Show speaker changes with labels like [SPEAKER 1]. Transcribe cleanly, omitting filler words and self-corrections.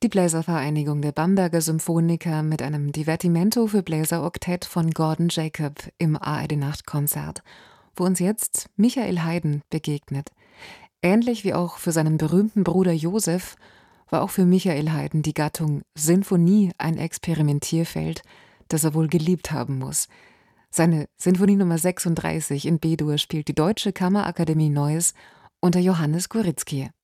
[SPEAKER 1] Die Bläservereinigung der Bamberger Symphoniker mit einem Divertimento für Bläseroktett von Gordon Jacob im ARD-Nachtkonzert, wo uns jetzt Michael Haydn begegnet. Ähnlich wie auch für seinen berühmten Bruder Joseph war auch für Michael Haydn die Gattung Sinfonie ein Experimentierfeld, das er wohl geliebt haben muss. Seine Sinfonie Nummer 36 in B-Dur spielt die Deutsche Kammerakademie Neuss unter Johannes Goritzky.